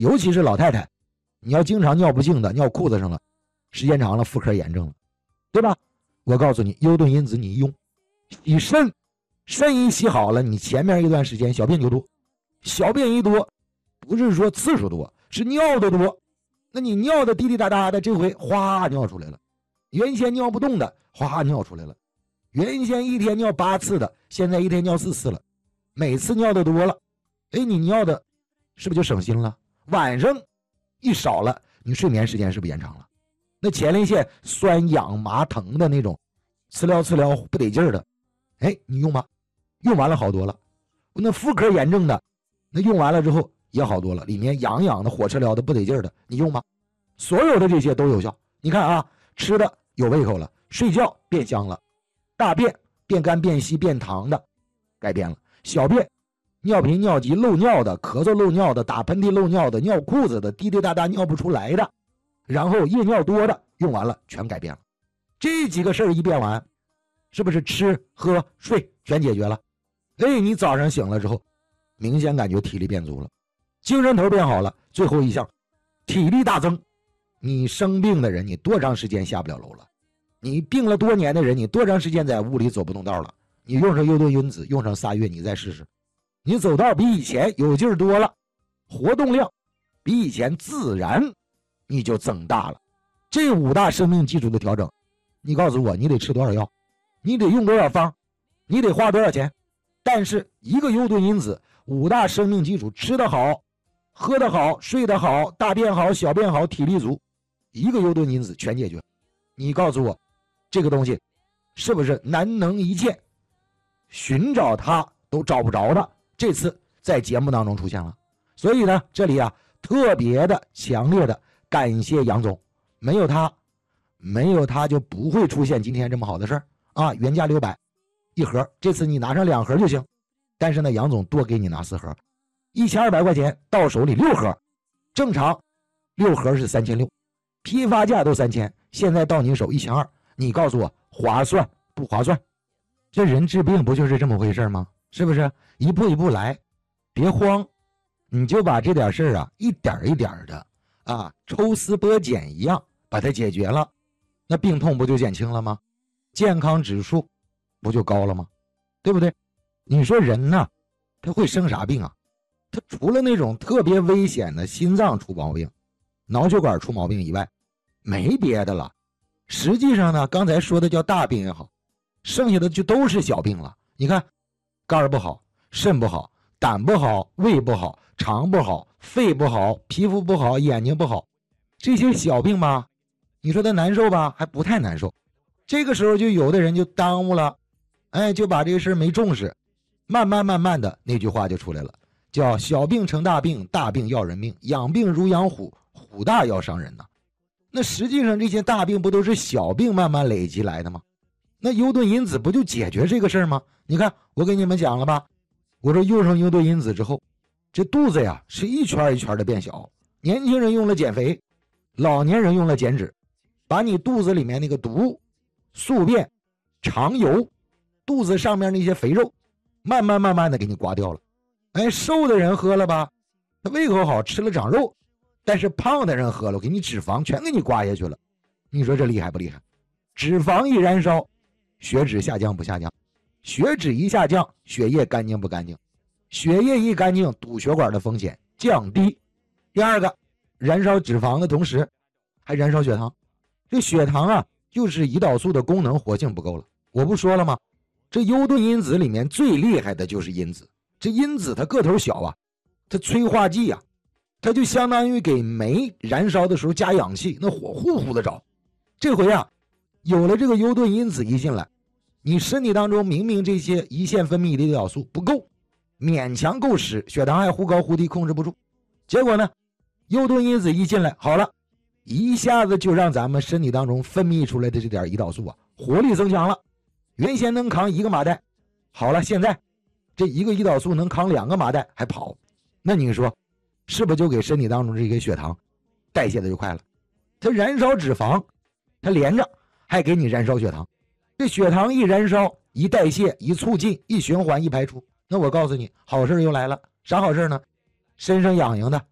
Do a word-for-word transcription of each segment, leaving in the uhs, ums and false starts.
尤其是老太太，你要经常尿不净的，尿裤子上了，时间长了妇科炎症了，对吧？我告诉你，优盾因子你用，洗肾，肾一洗好了，你前面一段时间小便就多，小便一多，不是说次数多，是尿的多。那你尿的滴滴答答的，这回哗尿出来了，原先尿不动的哗尿出来了，原先一天尿八次的，现在一天尿四次了，每次尿的多了，哎，你尿的是不是就省心了？晚上一少了，你睡眠时间是不是延长了？那前列腺酸痒麻疼的那种，呲撩呲撩不得劲儿的，哎，你用吧，用完了好多了。那妇科炎症的，那用完了之后也好多了，里面痒痒的火车撩的不得劲儿的，你用吧，所有的这些都有效。你看啊，吃的有胃口了，睡觉变香了，大便变干变稀变糖的改变了，小便尿频尿急漏尿的，咳嗽漏尿的，打喷嚏漏尿的，尿裤子的，滴滴答答尿不出来的，然后夜尿多的，用完了全改变了。这几个事儿一变完，是不是吃喝睡全解决了？哎，你早上醒了之后明显感觉体力变足了，精神头变好了，最后一项体力大增。你生病的人，你多长时间下不了楼了？你病了多年的人，你多长时间在屋里走不动道了？你用上优盾因子，用上仨月，你再试试，你走道比以前有劲儿多了，活动量比以前自然你就增大了。这五大生命基础的调整，你告诉我你得吃多少药，你得用多少方，你得花多少钱？但是一个优盾因子，五大生命基础，吃得好，喝得好，睡得好，大便好，小便好，体力足，一个优盾因子全解决。你告诉我这个东西是不是难能一见，寻找它都找不着的？这次在节目当中出现了，所以呢，这里啊特别的强烈的感谢杨总，没有他，没有他就不会出现今天这么好的事儿啊！原价六百一盒，这次你拿上两盒就行，但是呢，杨总多给你拿四盒，一千二百块钱到手里六盒，正常六盒是三千六，批发价都三千，现在到你手一千二，你告诉我划算不划算？这人治病不就是这么回事吗？是不是？一步一步来，别慌，你就把这点事儿啊，一点一点的啊，抽丝剥茧一样把它解决了，那病痛不就减轻了吗？健康指数不就高了吗？对不对？你说人呢，他会生啥病啊？他除了那种特别危险的心脏出毛病、脑血管出毛病以外，没别的了。实际上呢，刚才说的叫大病也好，剩下的就都是小病了。你看，肝不好，肾不好，胆不好，胃不好，肠不好，肺不好，皮肤不好，眼睛不好，这些小病吧，你说他难受吧，还不太难受。这个时候就有的人就耽误了，哎，就把这个事没重视，慢慢慢慢的那句话就出来了，叫小病成大病，大病要人命，养病如养虎，虎大要伤人呐。那实际上这些大病不都是小病慢慢累积来的吗？那优盾因子不就解决这个事儿吗？你看我给你们讲了吧，我说用上优盾因子之后，这肚子呀是一圈一圈的变小，年轻人用了减肥，老年人用了减脂，把你肚子里面那个毒、宿便、肠油、肚子上面那些肥肉慢慢慢慢的给你刮掉了。哎，瘦的人喝了吧，他胃口好，吃了长肉，但是胖的人喝了，给你脂肪全给你刮下去了。你说这厉害不厉害？脂肪一燃烧，血脂下降不下降？血脂一下降，血液干净不干净？血液一干净，堵血管的风险降低。第二个，燃烧脂肪的同时还燃烧血糖。这血糖啊，就是胰岛素的功能活性不够了。我不说了吗？这优盾因子里面最厉害的就是因子。这因子它个头小啊，它催化剂啊，它就相当于给酶燃烧的时候加氧气，那火呼呼的着。这回啊，有了这个优盾因子一进来，你身体当中明明这些胰腺分泌的胰岛素不够，勉强够使，血糖还忽高忽低控制不住。结果呢，优盾因子一进来，好了，一下子就让咱们身体当中分泌出来的这点胰岛素啊，活力增强了。原先能扛一个麻袋，好了，现在这一个胰岛素能扛两个麻袋还跑。那你说是不是就给身体当中这个血糖代谢的就快了？它燃烧脂肪，它连着还给你燃烧血糖。这血糖一燃烧，一代谢，一促进，一循环，一排出，那我告诉你，好事又来了。啥好事呢？身上痒痒的，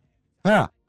哎呀，